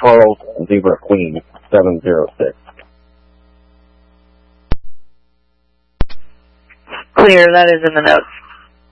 Charles Zebra Queen 706. Clear, that is in the notes.